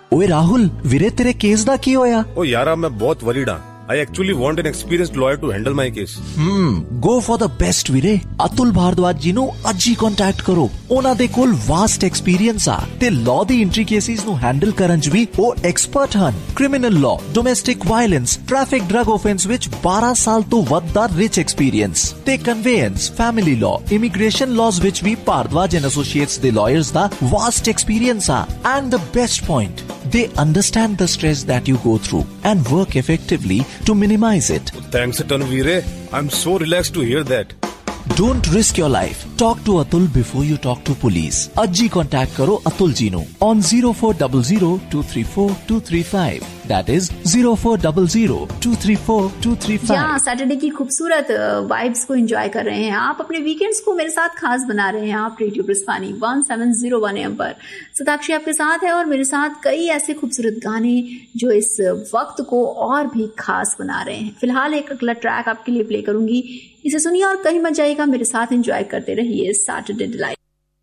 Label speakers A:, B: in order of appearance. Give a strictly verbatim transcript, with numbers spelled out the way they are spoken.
A: ओए राहुल, वीरे तेरे केस दा की होया?
B: ओ यारा मैं बहुत वरीड हां। I actually want an experienced lawyer to handle my case.
A: Hmm, go for the best ਵੀਰੇ। ਅਤੁਲ ਭਾਰਦਵਾਜ ਜੀ ਨੂੰ ਅੱਜ ਹੀ ਕੰਟੈਕਟ ਕਰੋ। ਉਹਨਾਂ ਦੇ ਕੋਲ ਵਾਸਟ ਐਕਸਪੀਰੀਅੰਸ ਆ ਤੇ ਲਾਅ ਦੀ ਐਂਟਰੀ ਕੇਸਿਸ ਨੂੰ ਹੈਂਡਲ ਕਰਨ 'ਚ ਵੀ ਉਹ ਐਕਸਪਰਟ ਹਨ। Criminal law, domestic violence, traffic drug offence ਵਿੱਚ ਬਾਰਾਂ ਸਾਲ ਤੋਂ ਵੱਧ ਦਾ ਰਿਚ ਐਕਸਪੀਰੀਅੰਸ ਤੇ ਕਨਵੇਅੰਸ, ਫੈਮਿਲੀ ਲਾਅ, ਇਮੀਗ੍ਰੇਸ਼ਨ ਲਾਜ਼ ਵਿੱਚ ਵੀ ਭਾਰਦਵਾਜ ਐਂਡ ਐਸੋਸੀਏਟਸ ਦੇ ਲਾਇਰਸ ਦਾ ਵਾਸਟ ਐਕਸਪੀਰੀਅੰਸ ਆ। And the best point, they understand the stress that you go through and work effectively to minimize it.
B: Thanks a ton, Veere. I'm so relaxed to hear that.
A: Don't risk your life. Talk to Atul before you talk to police. Ajji contact karo Atul ji nu on zero four zero zero two three four two three five. That is zero four zero zero two three four two three five.
C: यहाँ Saturday की खूबसूरत vibes को enjoy कर रहे हैं आप, अपने weekends को मेरे साथ खास बना रहे हैं आप radio ब्रिस्बानी one seven zero one M पर। सताक्षी आपके साथ है और मेरे साथ कई ऐसे खूबसूरत गाने जो इस वक्त को और भी खास बना रहे हैं। फिलहाल एक अगला ट्रैक आपके लिए प्ले करूंगी, इसे सुनिए और कहीं मत जाइएगा, मेरे साथ एंजॉय करते रहिए सैटरडे डिलाइट।